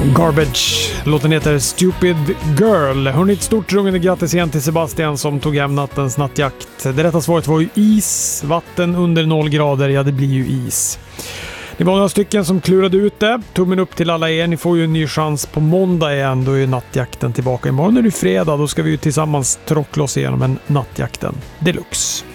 Garbage. Låten heter Stupid Girl. Hörrni, ett stort rungande grattis igen till Sebastian som tog hem nattens nattjakt. Det rätta svaret var ju is. Vatten under 0 grader, ja det blir ju is. Det var några stycken som klurade ut det. Tummen upp till alla er. Ni får ju en ny chans på måndag igen. Då är ju nattjakten tillbaka. Imorgon är det fredag. Då ska vi ju tillsammans trockla oss igenom en nattjakten deluxe.